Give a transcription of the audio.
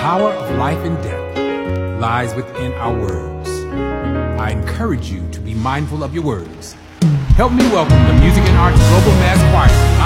power of life and death lies within our words. I encourage you to be mindful of your words. Help me welcome the Music and Arts Global Mass Choir